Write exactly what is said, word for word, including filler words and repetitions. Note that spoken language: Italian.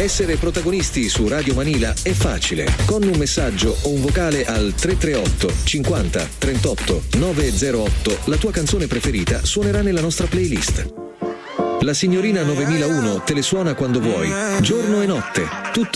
Essere protagonisti su Radio Manila è facile. Con un messaggio o un vocale al tre tre otto cinquanta trentotto novecentootto la tua canzone preferita suonerà nella nostra playlist. La signorina novemilauno te le suona quando vuoi, giorno e notte, tutto